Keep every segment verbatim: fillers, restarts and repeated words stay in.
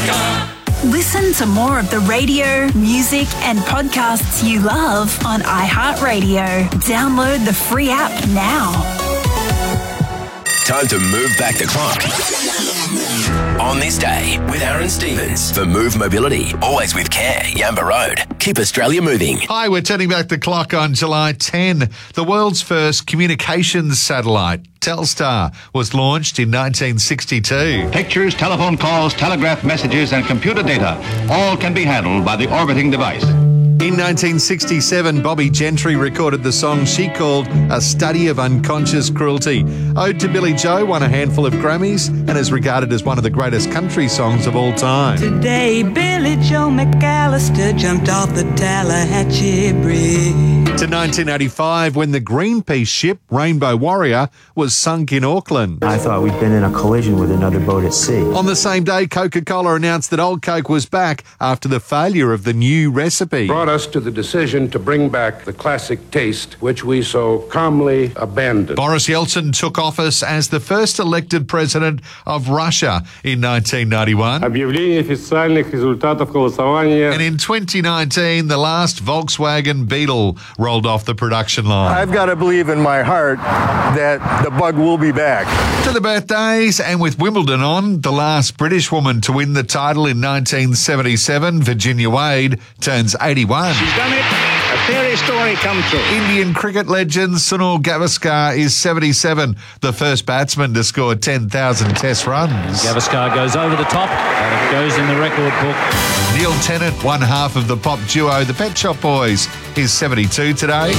Listen to more of the radio, music and podcasts you love on iHeartRadio. Download the free app now. Time to move back the clock. On this day with Aaron Stevens for Move Mobility. Always with care. Yamba Road. Keep Australia moving. Hi, we're turning back the clock on July tenth. The world's first communications satellite, Telstar, was launched in nineteen sixty-two. Pictures, telephone calls, telegraph messages, and computer data all can be handled by the orbiting device. In nineteen sixty-seven, Bobby Gentry recorded the song she called A Study of Unconscious Cruelty. Ode to Billy Joe won a handful of Grammys and is regarded as one of the greatest country songs of all time. Today, Billy Joe McAllister jumped off the Tallahatchie Bridge. To nineteen eighty-five, when the Greenpeace ship Rainbow Warrior was sunk in Auckland. I thought we'd been in a collision with another boat at sea. On the same day, Coca-Cola announced that Old Coke was back after the failure of the new recipe. Brought us to the decision to bring back the classic taste, which we so calmly abandoned. Boris Yeltsin took office as the first elected president of Russia in nineteen ninety-one. Объявление официальных результатов голосования. And in twenty nineteen, the last Volkswagen Beetle rolled off the production line. I've got to believe in my heart that the bug will be back. To the birthdays, and with Wimbledon on, the last British woman to win the title in nineteen seventy-seven, Virginia Wade, turns eighty-one. She's done it. A fairy story come true. Indian cricket legend Sunil Gavaskar is seventy-seven, the first batsman to score ten thousand test runs. Gavaskar goes over the top, and it goes in the record book. Neil Tennant, one half of the pop duo The Pet Shop Boys, is seventy-two today.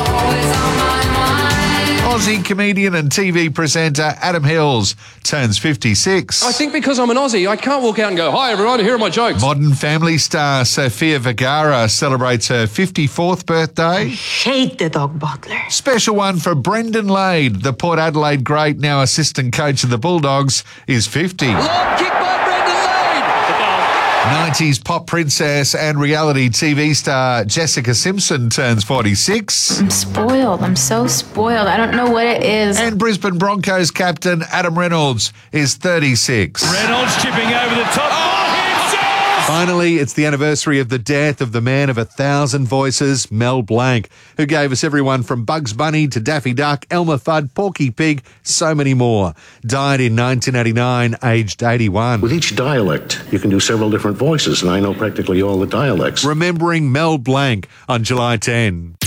Aussie comedian and T V presenter Adam Hills turns fifty-six. I think because I'm an Aussie, I can't walk out and go, "Hi everyone, here are my jokes." Modern Family star Sofia Vergara celebrates her fifty-fourth birthday. I hate the dog butler. Special one for Brendan Lade, the Port Adelaide great, now assistant coach of the Bulldogs, is fifty. Long kick by Brendan Lade. nineties pop princess and reality T V star Jessica Simpson turns forty-six. I'm spoiled. I'm so spoiled. I don't know what it is. And Brisbane Broncos captain Adam Reynolds is thirty-six. Reynolds chipping over the top. Oh, Finally, it's the anniversary of the death of the man of a thousand voices, Mel Blanc, who gave us everyone from Bugs Bunny to Daffy Duck, Elmer Fudd, Porky Pig, so many more. Died in nineteen eighty-nine, aged eighty-one. With each dialect, you can do several different voices, and I know practically all the dialects. Remembering Mel Blanc on July tenth.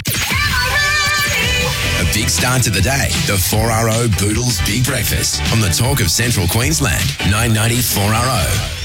A big start to the day. The four R O Boodles Big Breakfast on the Talk of Central Queensland. nine ninety four R O.